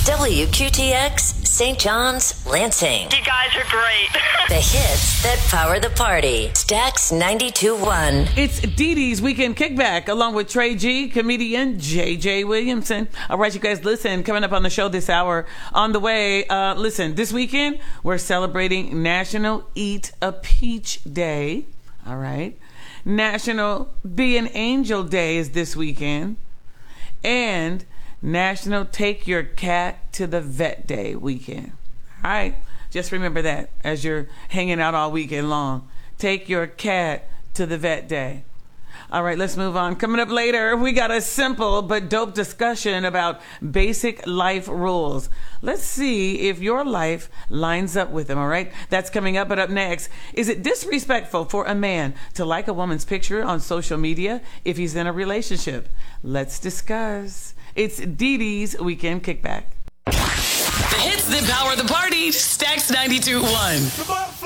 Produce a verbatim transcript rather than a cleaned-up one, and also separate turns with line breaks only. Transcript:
W Q T X, Saint John's, Lansing.
You guys are great.
The hits that power the party. Stax ninety-two point one.
It's Dee Dee's Weekend Kickback, along with Trey G, comedian J J Williamson. All right, you guys, listen, coming up on the show this hour, on the way, uh, listen, this weekend, we're celebrating National Eat a Peach Day. All right. National Be an Angel Day is this weekend. And National Take Your Cat to the Vet Day weekend. All right. Just remember that as you're hanging out all weekend long. Take your cat to the vet day. All right, let's move on. Coming up later, we got a simple but dope discussion about basic life rules. Let's see if your life lines up with them, all right? That's coming up. But up next, is it disrespectful for a man to like a woman's picture on social media if he's in a relationship? Let's discuss. It's Dee Dee's Weekend Kickback.
The hits that power the party. Stax ninety-two point one.